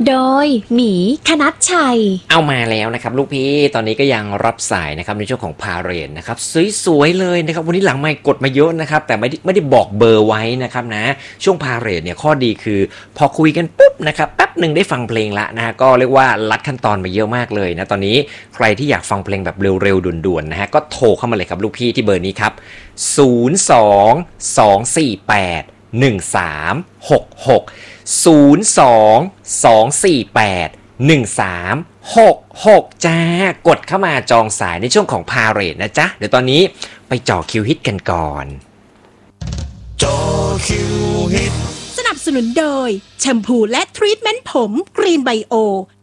โดยหมีคณัชชัยเอามาแล้วนะครับลูกพี่ตอนนี้ก็ยังรับสายนะครับในช่วงของพาเรดนะครับสวยๆเลยนะครับวันนี้หลังไมค์กดมาเยอะนะครับแต่ไม่ได้บอกเบอร์ไว้นะครับนะช่วงพาเรดเนี่ยข้อดีคือพอคุยกันปุ๊บนะครับแป๊บหนึ่งได้ฟังเพลงละนะก็เรียกว่าลัดขั้นตอนมาเยอะมากเลยนะตอนนี้ใครที่อยากฟังเพลงแบบเร็วๆด่วนๆนะฮะก็โทรเข้ามาเลยครับลูกพี่ที่เบอร์นี้ครับ02-248-1366 จ้ากดเข้ามาจองสายในช่วงของพาเรดนะจ๊ะเดี๋ยวตอนนี้ไปจ่อคิวฮิตกันก่อนจอคิวฮิตสนับสนุนโดยแชมพูและทรีทเมนต์ผมกรีนไบโอ